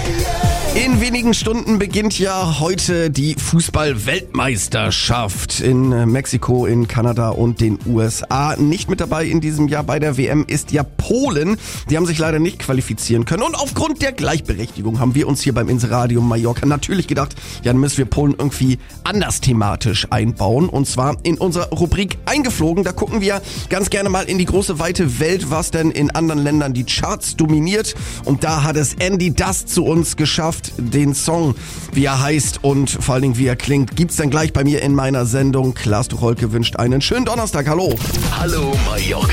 In wenigen Stunden beginnt ja heute die Fußball-Weltmeisterschaft in Mexiko, in Kanada und den USA. Nicht mit dabei in diesem Jahr bei der WM ist ja Polen. Die haben sich leider nicht qualifizieren können. Und aufgrund der Gleichberechtigung haben wir uns hier beim Inseradio Mallorca natürlich gedacht, ja, dann müssen wir Polen irgendwie anders thematisch einbauen. Und zwar in unserer Rubrik Eingeflogen. Da gucken wir ganz gerne mal in die große weite Welt, was denn in anderen Ländern die Charts dominiert. Und da hat es Andy Dust zu uns geschafft. Den Song, wie er heißt und vor allen Dingen wie er klingt, gibt's dann gleich bei mir in meiner Sendung. Klaas Tucholke wünscht einen schönen Donnerstag. Hallo. Hallo Mallorca.